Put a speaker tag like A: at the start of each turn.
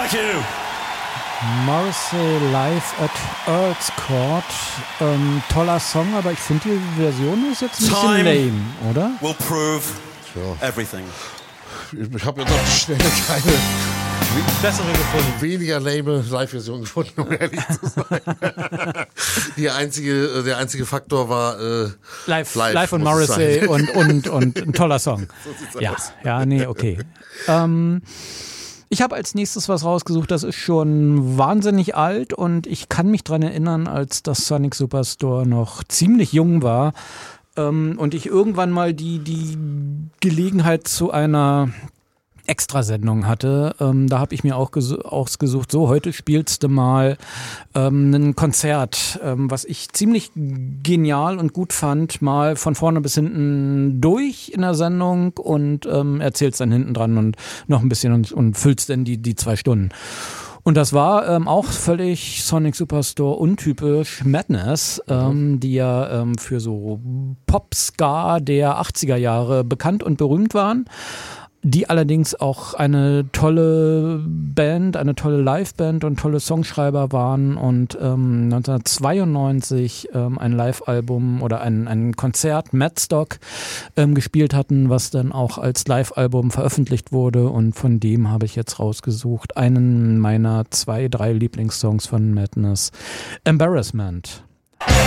A: Thank you.
B: Morrissey live at Earl's Court. Toller Song, aber ich finde die Version ist jetzt ein bisschen lame, oder?
A: Will prove everything.
C: Ich habe jetzt auch schnell keine
B: bessere gefunden.
C: Weniger lame Live-Version gefunden, um ehrlich zu sein. Der einzige Faktor war
B: live von Morrissey und ein toller Song. So ja, nee, okay. Ich habe als nächstes was rausgesucht, das ist schon wahnsinnig alt und ich kann mich dran erinnern, als das Sonic Superstore noch ziemlich jung war und ich irgendwann mal die Gelegenheit zu einer Extrasendung hatte. Da habe ich mir auch ausgesucht, so heute spielst du mal ein Konzert, was ich ziemlich genial und gut fand, mal von vorne bis hinten durch in der Sendung und erzählst dann hinten dran und noch ein bisschen und füllst dann die 2 Stunden. Und das war auch völlig Sonic Superstore untypisch Madness, die ja für so Pop-Ska der 80er Jahre bekannt und berühmt waren. Die allerdings auch eine tolle Band, eine tolle Liveband und tolle Songschreiber waren und 1992 ein Live-Album oder ein Konzert Madstock gespielt hatten, was dann auch als Live-Album veröffentlicht wurde und von dem habe ich jetzt rausgesucht einen meiner 2, 3 Lieblingssongs von Madness, Embarrassment.